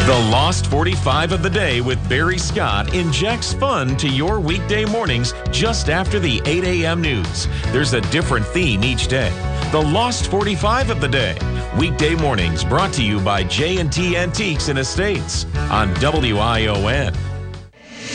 The Lost 45 of the Day with Barry Scott injects fun to your weekday mornings just after the 8 a.m. news. There's a different theme each day. The Lost 45 of the Day. Weekday mornings brought to you by J&T Antiques and Estates on WION.